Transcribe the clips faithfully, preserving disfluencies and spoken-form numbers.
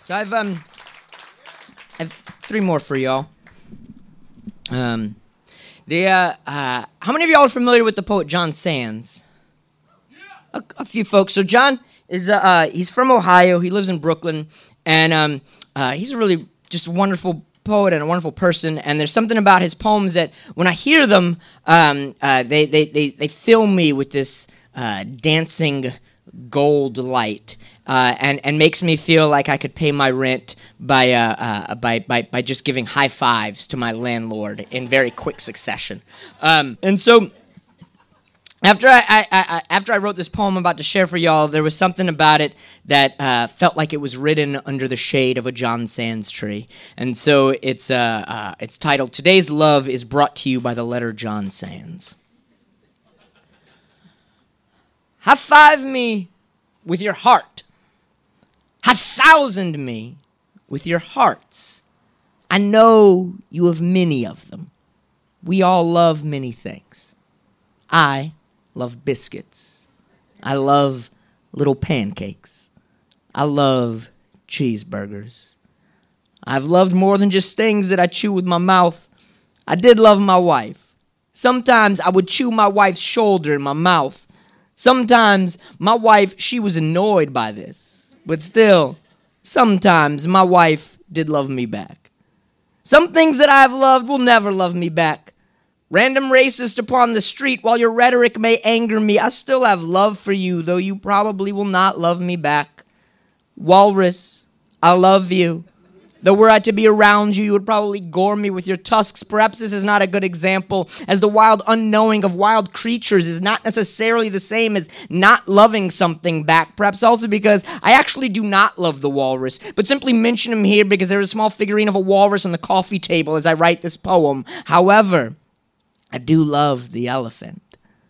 So I've um, I have three more for y'all. Um, the uh, uh, how many of y'all are familiar with the poet John Sands? A, a few folks. So John is uh, uh, he's from Ohio. He lives in Brooklyn, and um, uh, he's a really just wonderful poet and a wonderful person. And there's something about his poems that when I hear them, um, uh, they, they they they fill me with this uh, dancing gold light, uh, and and makes me feel like I could pay my rent by uh, uh, by by by just giving high fives to my landlord in very quick succession. Um, and so. After I, I, I after I wrote this poem I'm about to share for y'all, there was something about it that uh, felt like it was written under the shade of a John Sands tree, and so it's uh, uh, it's titled "Today's Love is Brought to You by the Letter John Sands." High five me with your heart. High thousand me with your hearts. I know you have many of them. We all love many things. I love biscuits. I love little pancakes. I love cheeseburgers. I've loved more than just things that I chew with my mouth. I did love my wife. Sometimes I would chew my wife's shoulder in my mouth. Sometimes my wife, she was annoyed by this. But still, sometimes my wife did love me back. Some things that I have loved will never love me back. Random racist upon the street, while your rhetoric may anger me, I still have love for you, though you probably will not love me back. Walrus, I love you. Though were I to be around you, you would probably gore me with your tusks. Perhaps this is not a good example, as the wild unknowing of wild creatures is not necessarily the same as not loving something back. Perhaps also because I actually do not love the walrus, but simply mention him here because there is a small figurine of a walrus on the coffee table as I write this poem. However, I do love the elephant.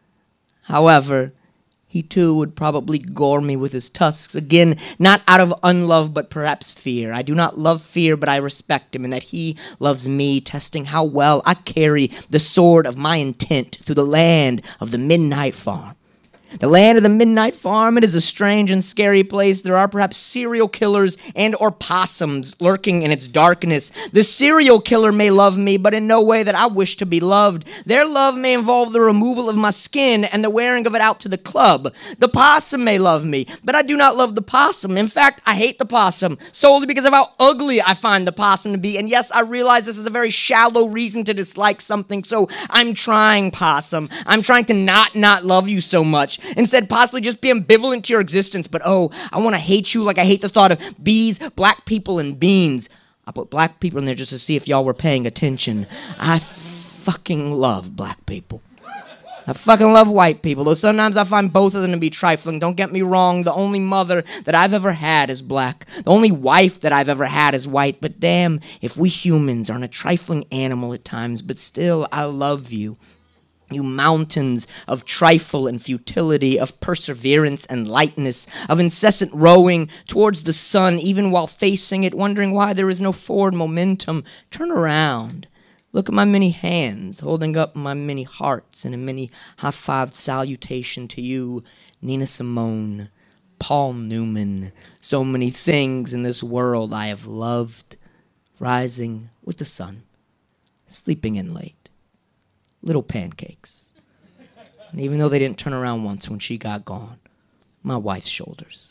However, he too would probably gore me with his tusks. Again, not out of unlove, but perhaps fear. I do not love fear, but I respect him, and that he loves me, testing how well I carry the sword of my intent through the land of the Midnight Farm. The land of the Midnight Farm, it is a strange and scary place. There are perhaps serial killers and or possums lurking in its darkness. The serial killer may love me, but in no way that I wish to be loved. Their love may involve the removal of my skin and the wearing of it out to the club. The possum may love me, but I do not love the possum. In fact, I hate the possum solely because of how ugly I find the possum to be. And yes, I realize this is a very shallow reason to dislike something, so I'm trying, possum. I'm trying to not not love you so much. Instead, possibly just be ambivalent to your existence. But oh, I want to hate you like I hate the thought of bees, black people, and beans. I put black people in there just to see if y'all were paying attention. I fucking love black people. I fucking love white people, though sometimes I find both of them to be trifling. Don't get me wrong, the only mother that I've ever had is black. The only wife that I've ever had is white. But damn, if we humans aren't a trifling animal at times, but still, I love you. You mountains of trifle and futility, of perseverance and lightness, of incessant rowing towards the sun, even while facing it, wondering why there is no forward momentum. Turn around. Look at my many hands, holding up my many hearts in a many high-fived salutation to you, Nina Simone, Paul Newman. So many things in this world I have loved, rising with the sun, sleeping in late. Little pancakes. And even though they didn't turn around once when she got gone, my wife's shoulders.